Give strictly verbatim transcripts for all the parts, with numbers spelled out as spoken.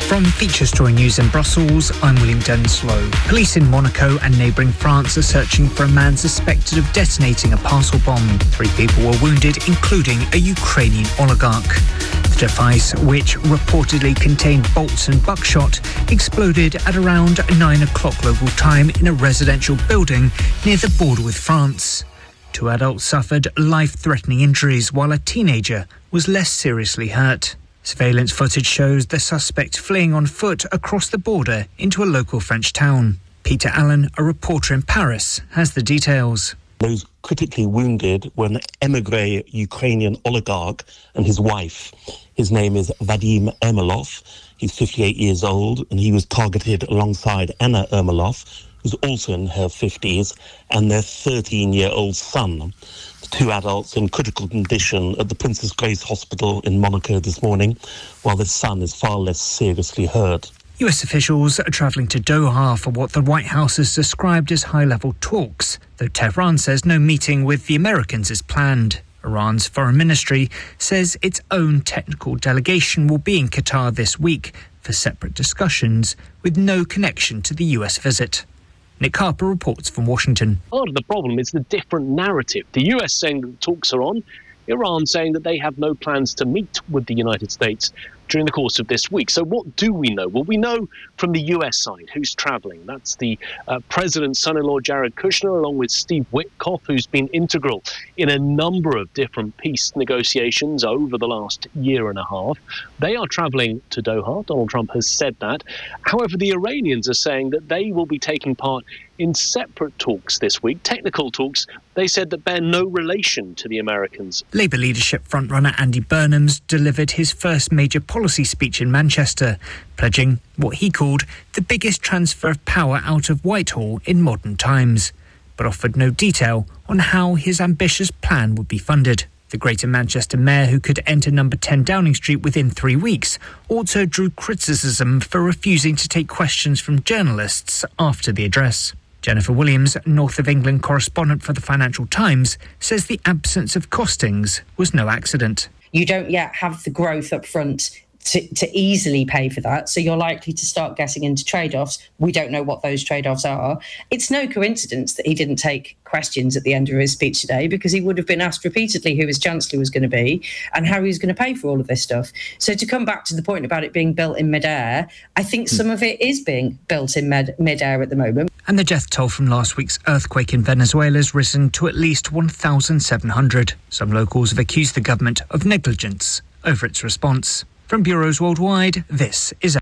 From Feature Story News in Brussels, I'm William Denslow. Police in Monaco and neighbouring France are searching for a man suspected of detonating a parcel bomb. Three people were wounded, including a Ukrainian oligarch. The device, which reportedly contained bolts and buckshot, exploded at around nine o'clock local time in a residential building near the border with France. Two adults suffered life-threatening injuries, while a teenager was less seriously hurt. Surveillance footage shows the suspect fleeing on foot across the border into a local French town. Peter Allen, a reporter in Paris, has the details. Those critically wounded were an émigré Ukrainian oligarch and his wife. His name is Vadim Ermolov. He's fifty-eight years old, and he was targeted alongside Anna Ermolov, who's also in her fifties, and their thirteen-year-old son. The two adults in critical condition at the Princess Grace Hospital in Monaco this morning, while their son is far less seriously hurt. U S officials are travelling to Doha for what the White House has described as high-level talks, though Tehran says no meeting with the Americans is planned. Iran's foreign ministry says its own technical delegation will be in Qatar this week for separate discussions with no connection to the U S visit. Nick Harper reports from Washington. Part of the problem is the different narrative. The U S saying that the talks are on, Iran saying that they have no plans to meet with the United States during the course of this week. So what do we know? Well, we know from the U S side who's travelling. That's the uh, president's son-in-law, Jared Kushner, along with Steve Witkoff, who's been integral in a number of different peace negotiations over the last year and a half. They are travelling to Doha. Donald Trump has said that. However, the Iranians are saying that they will be taking part in separate talks this week, technical talks, they said, that bear no relation to the Americans. Labour leadership frontrunner Andy Burnham's delivered his first major policy speech in Manchester, pledging what he called the biggest transfer of power out of Whitehall in modern times, but offered no detail on how his ambitious plan would be funded. The Greater Manchester mayor, who could enter number ten Downing Street within three weeks, also drew criticism for refusing to take questions from journalists after the address. Jennifer Williams, North of England correspondent for the Financial Times, says the absence of costings was no accident. You don't yet have the growth up front to, to easily pay for that, so you're likely to start getting into trade-offs. We don't know what those trade-offs are. It's no coincidence that he didn't take questions at the end of his speech today, because he would have been asked repeatedly who his Chancellor was going to be and how he was going to pay for all of this stuff. So to come back to the point about it being built in mid-air, I think some of it is being built in med- mid-air at the moment. And the death toll from last week's earthquake in Venezuela has risen to at least one thousand seven hundred. Some locals have accused the government of negligence over its response. From bureaus worldwide, this is...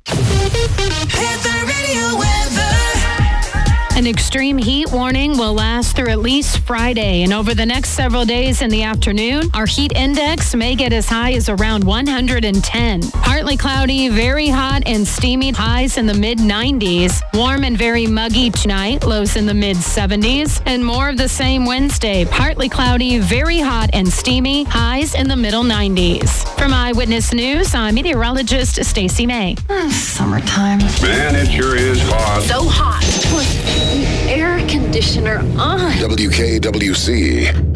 An extreme heat warning will last through at least Friday, and over the next several days in the afternoon, our heat index may get as high as around one hundred ten. Partly cloudy, very hot and steamy, highs in the mid nineties. Warm and very muggy tonight, lows in the mid seventies. And more of the same Wednesday, partly cloudy, very hot and steamy, highs in the middle nineties. From Eyewitness News, I'm meteorologist Stacey May. Oh, summertime. Man, it sure is hot. So hot. Air conditioner on. W K W C.